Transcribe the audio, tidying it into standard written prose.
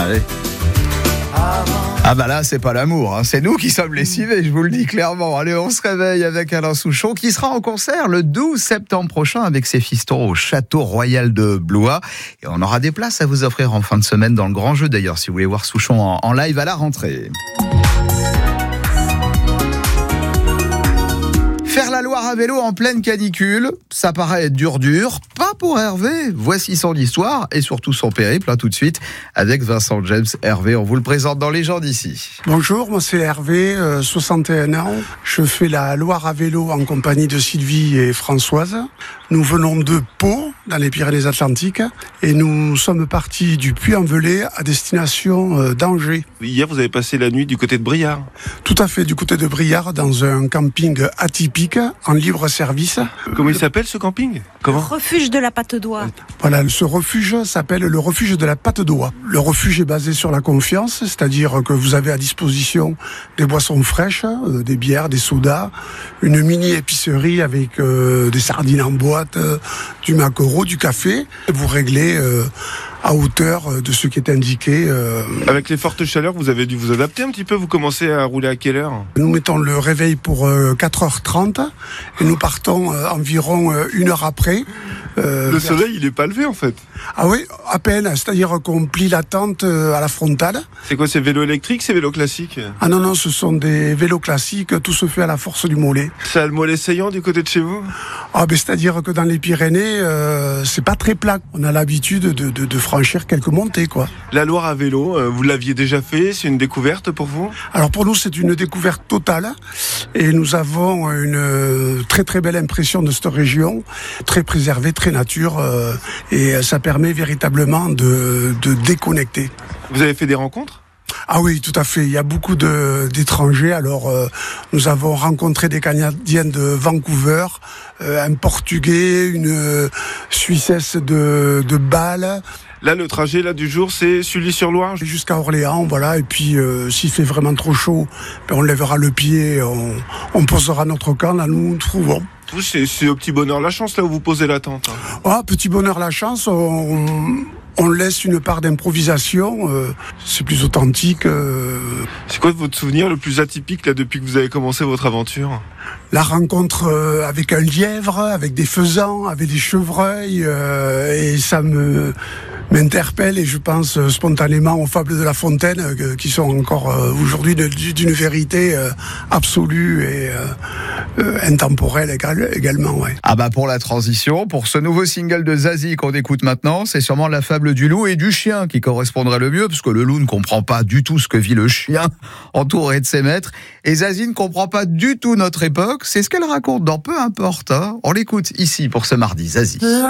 Allez. Ah bah là, c'est pas l'amour, hein. C'est nous qui sommes lessivés, je vous le dis clairement. Allez, on se réveille avec Alain Souchon qui sera en concert le 12 septembre prochain avec ses fistons au Château Royal de Blois. Et on aura des places à vous offrir en fin de semaine dans le Grand Jeu d'ailleurs, si vous voulez voir Souchon en live à la rentrée. Faire la Loire à vélo en pleine canicule, ça paraît être dur, pas pour Hervé. Voici son histoire et surtout son périple, tout de suite, avec Vincent James. Hervé, on vous le présente dans Les gens d'ici. Bonjour, moi c'est Hervé, 61 ans. Je fais la Loire à vélo en compagnie de Sylvie et Françoise. Nous venons de Pau, dans les Pyrénées-Atlantiques, et nous sommes partis du Puy-en-Velay à destination d'Angers. Hier, vous avez passé la nuit du côté de Briare. Tout à fait, du côté de Briare, dans un camping atypique, en libre service. Comment il s'appelle ce camping ? Comment ? Refuge de la Patte d'Oie. Voilà, ce refuge s'appelle le refuge de la Patte d'Oie. Le refuge est basé sur la confiance, c'est-à-dire que vous avez à disposition des boissons fraîches, des bières, des sodas, une mini-épicerie avec des sardines en boîte, du maquereau, du café. Vous réglez à hauteur de ce qui est indiqué. Avec les fortes chaleurs, vous avez dû vous adapter un petit peu. Vous commencez à rouler à quelle heure ? Nous mettons le réveil pour 4h30 et nous partons environ 1 heure après. Le soleil, il est pas levé en fait. Ah oui, à peine. C'est-à-dire qu'on plie la tente à la frontale. C'est quoi, c'est vélo électrique, c'est vélo classique ? Ah non, ce sont des vélos classiques. Tout se fait à la force du mollet. Ça a le mollet saillant du côté de chez vous ? Ah ben c'est-à-dire que dans les Pyrénées, c'est pas très plat. On a l'habitude de franchir quelques montées, quoi. La Loire à vélo, vous l'aviez déjà fait ? C'est une découverte pour vous ? Alors pour nous, c'est une découverte totale. Et nous avons une très très belle impression de cette région, très préservée, très nature. Et ça permet véritablement de déconnecter. Vous avez fait des rencontres ? Ah oui, tout à fait. Il y a beaucoup d'étrangers. Alors, nous avons rencontré des Canadiens de Vancouver, un Portugais, une Suissesse de Bâle. Là, le trajet du jour, c'est Sully-sur-Loire. Jusqu'à Orléans, voilà. Et puis, s'il fait vraiment trop chaud, on lèvera le pied, on posera notre camp, là, nous trouvons. C'est au petit bonheur la chance, là, où vous posez la tente. Ah, petit bonheur la chance, on laisse une part d'improvisation, c'est plus authentique. C'est quoi votre souvenir le plus atypique, là, depuis que vous avez commencé votre aventure ? La rencontre avec un lièvre, avec des faisans, avec des chevreuils, et ça m'interpelle et je pense spontanément aux fables de La Fontaine qui sont encore aujourd'hui d'une vérité absolue et intemporelle également. Ouais. Ah bah pour la transition, pour ce nouveau single de Zazie qu'on écoute maintenant, c'est sûrement la fable du loup et du chien qui correspondrait le mieux, parce que le loup ne comprend pas du tout ce que vit le chien entouré de ses maîtres, et Zazie ne comprend pas du tout notre époque. C'est ce qu'elle raconte dans Peu importe. On l'écoute ici pour ce mardi, Zazie.